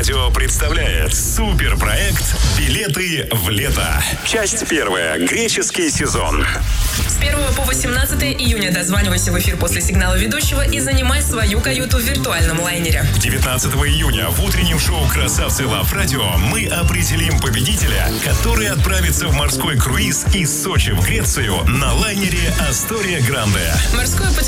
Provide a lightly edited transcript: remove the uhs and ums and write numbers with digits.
Радио представляет суперпроект «Билеты в лето». Часть первая. Греческий сезон. С 1 по 18 июня дозванивайся в эфир после сигнала ведущего и занимай свою каюту в виртуальном лайнере. 19 июня в утреннем шоу «Красавцы Лав Радио» мы определим победителя, который отправится в морской круиз из Сочи в Грецию на лайнере «Астория Гранде». Морское